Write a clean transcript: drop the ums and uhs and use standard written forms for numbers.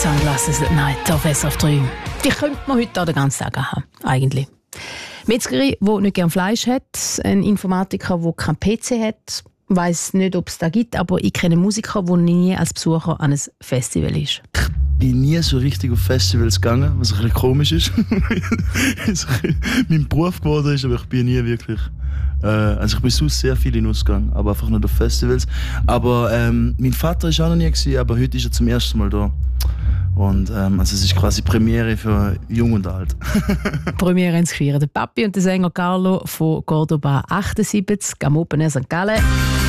Sunglasses at Night auf SRF 3. Die könnte man heute auch den ganzen Tag haben, eigentlich. Metzgerin, die nicht gerne Fleisch hat, ein Informatiker, der keinen PC hat, weiss nicht, ob es da gibt, aber ich kenne einen Musiker, der nie als Besucher an ein Festival ist. Ich bin nie so richtig auf Festivals gegangen, was ein bisschen komisch ist. Mein Beruf geworden ist, aber ich bin nie wirklich... Also ich bin sonst sehr viel in Ausgang, aber einfach nicht auf Festivals. Aber mein Vater war auch noch nie gewesen, aber heute ist er zum ersten Mal da. Und also es ist quasi Premiere für Jung und Alt. Premiere ins Gefeiert. Der Papi und der Sänger Carlo von Cordoba 78 am Open Air St. Gallen.